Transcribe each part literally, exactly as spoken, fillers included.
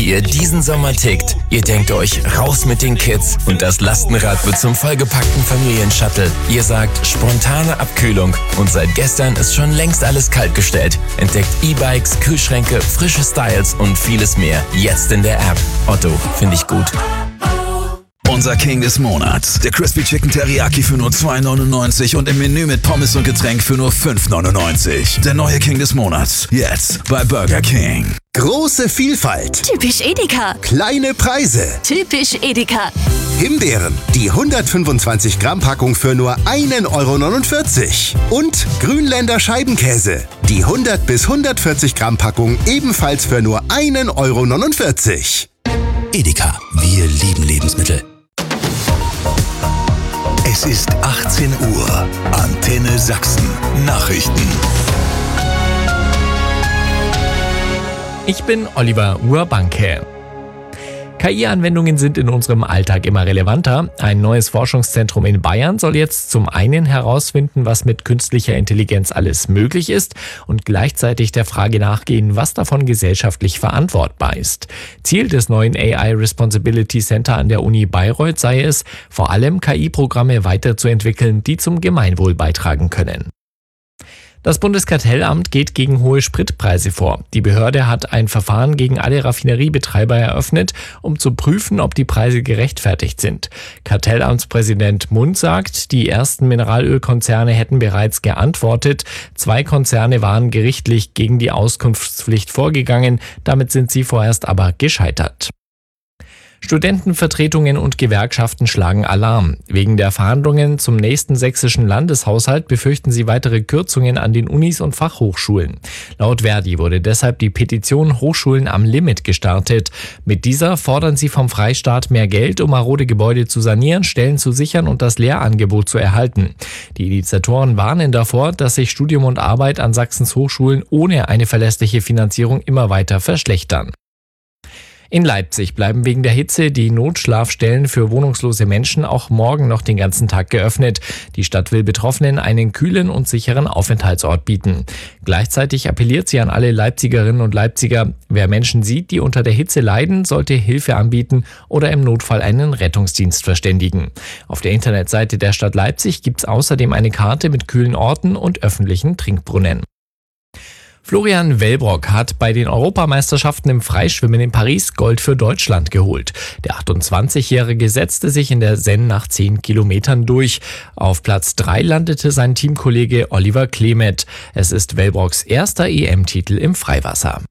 wie ihr diesen Sommer tickt. Ihr denkt euch, raus mit den Kids und das Lastenrad wird zum vollgepackten Familienshuttle. Ihr sagt, spontane Abkühlung und seit gestern ist schon längst alles kaltgestellt. Entdeckt E-Bikes, Kühlschränke, frische Styles und vieles mehr. Jetzt in der App. Otto, finde ich gut. Unser King des Monats. Der Crispy Chicken Teriyaki für nur zwei neunundneunzig und im Menü mit Pommes und Getränk für nur fünf neunundneunzig. Der neue King des Monats. Jetzt bei Burger King. Große Vielfalt. Typisch Edeka. Kleine Preise. Typisch Edeka. Himbeeren, die hundertfünfundzwanzig Gramm Packung für nur ein Euro neunundvierzig. Und Grünländer Scheibenkäse, die hundert bis hundertvierzig Gramm Packung ebenfalls für nur ein Euro neunundvierzig. Edeka, wir lieben Lebensmittel. Es ist achtzehn Uhr. Antenne Sachsen. Nachrichten. Ich bin Oliver Urbanke. K I-Anwendungen sind in unserem Alltag immer relevanter. Ein neues Forschungszentrum in Bayern soll jetzt zum einen herausfinden, was mit künstlicher Intelligenz alles möglich ist und gleichzeitig der Frage nachgehen, was davon gesellschaftlich verantwortbar ist. Ziel des neuen A I Responsibility Center an der Uni Bayreuth sei es, vor allem K I-Programme weiterzuentwickeln, die zum Gemeinwohl beitragen können. Das Bundeskartellamt geht gegen hohe Spritpreise vor. Die Behörde hat ein Verfahren gegen alle Raffineriebetreiber eröffnet, um zu prüfen, ob die Preise gerechtfertigt sind. Kartellamtspräsident Mund sagt, die ersten Mineralölkonzerne hätten bereits geantwortet. Zwei Konzerne waren gerichtlich gegen die Auskunftspflicht vorgegangen. Damit sind sie vorerst aber gescheitert. Studentenvertretungen und Gewerkschaften schlagen Alarm. Wegen der Verhandlungen zum nächsten sächsischen Landeshaushalt befürchten sie weitere Kürzungen an den Unis und Fachhochschulen. Laut Verdi wurde deshalb die Petition Hochschulen am Limit gestartet. Mit dieser fordern sie vom Freistaat mehr Geld, um marode Gebäude zu sanieren, Stellen zu sichern und das Lehrangebot zu erhalten. Die Initiatoren warnen davor, dass sich Studium und Arbeit an Sachsens Hochschulen ohne eine verlässliche Finanzierung immer weiter verschlechtern. In Leipzig bleiben wegen der Hitze die Notschlafstellen für wohnungslose Menschen auch morgen noch den ganzen Tag geöffnet. Die Stadt will Betroffenen einen kühlen und sicheren Aufenthaltsort bieten. Gleichzeitig appelliert sie an alle Leipzigerinnen und Leipziger, wer Menschen sieht, die unter der Hitze leiden, sollte Hilfe anbieten oder im Notfall einen Rettungsdienst verständigen. Auf der Internetseite der Stadt Leipzig gibt's außerdem eine Karte mit kühlen Orten und öffentlichen Trinkbrunnen. Florian Wellbrock hat bei den Europameisterschaften im Freischwimmen in Paris Gold für Deutschland geholt. Der achtundzwanzigjährige setzte sich in der Seine nach zehn Kilometern durch. Auf Platz drei landete sein Teamkollege Oliver Klemet. Es ist Wellbrocks erster E M-Titel im Freiwasser.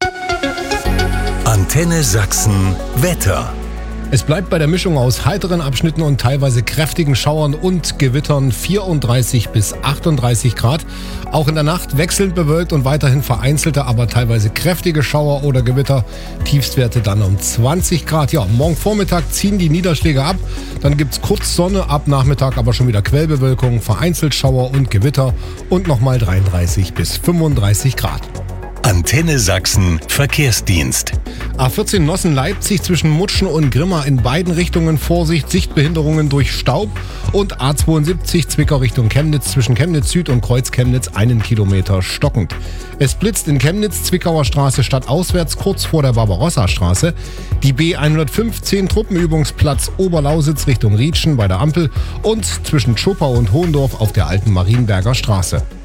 Antenne Sachsen Wetter. Es bleibt bei der Mischung aus heiteren Abschnitten und teilweise kräftigen Schauern und Gewittern vierunddreißig bis achtunddreißig Grad. Auch in der Nacht wechselnd bewölkt und weiterhin vereinzelte, aber teilweise kräftige Schauer oder Gewitter. Tiefstwerte dann um zwanzig Grad. Ja, morgen Vormittag ziehen die Niederschläge ab. Dann gibt's kurz Sonne, ab Nachmittag aber schon wieder Quellbewölkung, vereinzelt Schauer und Gewitter und nochmal dreiunddreißig bis fünfunddreißig Grad. Antenne Sachsen Verkehrsdienst. A vierzehn Nossen-Leipzig zwischen Mutschen und Grimma in beiden Richtungen Vorsicht, Sichtbehinderungen durch Staub. Und A zweiundsiebzig Zwickau Richtung Chemnitz zwischen Chemnitz Süd und Kreuz Chemnitz einen Kilometer stockend. Es blitzt in Chemnitz, Zwickauer Straße stadtauswärts kurz vor der Barbarossa-Straße. Die B hundertfünfzehn Truppenübungsplatz Oberlausitz Richtung Rietschen bei der Ampel und zwischen Schuppau und Hohendorf auf der alten Marienberger Straße.